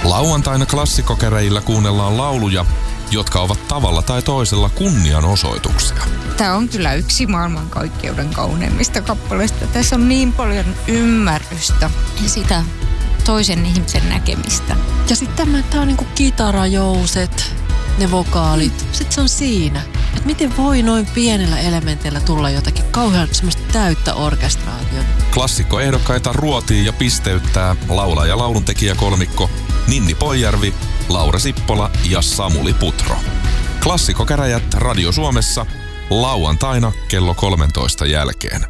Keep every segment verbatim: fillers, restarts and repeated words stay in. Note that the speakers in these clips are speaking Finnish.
Lauantaina klassikkokäräjillä kuunnellaan lauluja, jotka ovat tavalla tai toisella kunnianosoituksia. Tämä on kyllä yksi maailmankaikkeuden kauneimmista kappaleista. Tässä on niin paljon ymmärrystä ja sitä toisen ihmisen näkemistä. Ja sitten tämä, tämä on niinku kitarajouset, ne vokaalit. Mm. Sitten se on siinä. Että miten voi noin pienellä elementillä tulla jotakin kauhean semmoista täyttä orkestraatiota. Klassikkoehdokkaita ruotii ja pisteyttää laulaja ja lauluntekijä kolmikko Ninni Poijärvi, Laura Sippola ja Samuli Putro. Klassikkokäräjät Radio Suomessa lauantaina kello kolmentoista jälkeen.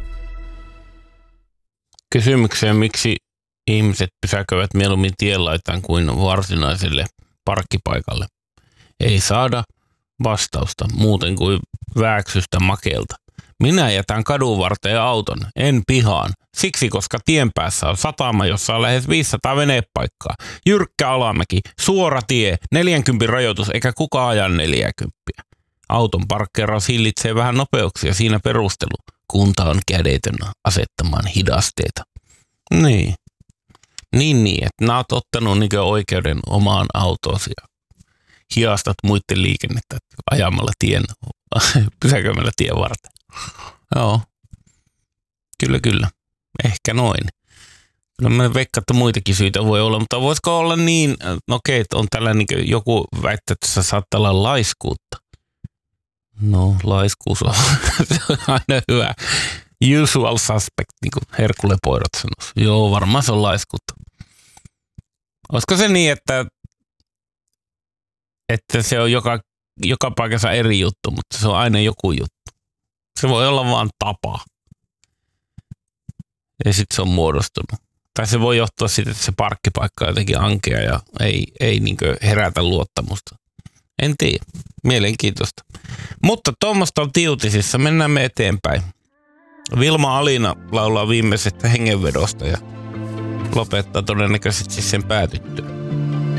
Kysymykseen, miksi ihmiset pysäköivät mieluummin tienlaitaan kuin varsinaiselle parkkipaikalle, ei saada vastausta muuten kuin vääksystä makeelta. Minä jätän kadun varteen auton, en pihaan. Siksi, koska tien päässä on satama, jossa on lähes viisisataa venepaikkaa. Jyrkkä alamäki, suora tie, neljänkympin rajoitus eikä kukaan aja neljäkymppiä. Auton parkkeeraus hillitsee vähän nopeuksia, siinä perustelu. Kunta on kädetön asettamaan hidasteita. Niin. Niin niin, että nää oot ottanut niin oikeuden omaan autoosi ja hiastat muiden liikennettä ajamalla tien, pysäköimällä tien varten. Joo. Kyllä, kyllä. Ehkä noin. No mä veikkaan, että muitakin syitä voi olla, mutta voisiko olla niin, no okei, että on tällainen niin joku väittää, että se saattaa olla laiskuutta. No, laiskuus on, se on aina hyvä. Usual suspect, niin kuin Herkule Poirot sanoisi. Joo, varmaan se on laiskuutta. Olisiko se niin, että, että se on joka, joka paikassa eri juttu, mutta se on aina joku juttu. Se voi olla vaan tapa. Ja sitten se on muodostunut. Tai se voi johtua siitä, että se parkkipaikka on jotenkin ankea ja ei, ei niinkö herätä luottamusta. En tiedä. Mielenkiintoista. Mutta tuommoista on Tiutisissa. Mennään me eteenpäin. Vilma Alina laulaa viimeisestä hengenvedosta ja lopettaa todennäköisesti sen päätyttyä.